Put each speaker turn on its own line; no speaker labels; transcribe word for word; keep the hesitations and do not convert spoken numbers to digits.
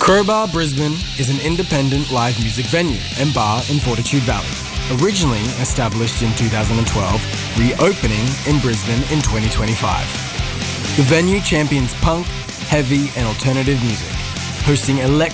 Crowbar Brisbane is an independent live music venue and bar in Fortitude Valley. Originally established in two thousand twelve, reopening in Brisbane in twenty twenty-five. The venue champions punk, heavy and alternative music, hosting electric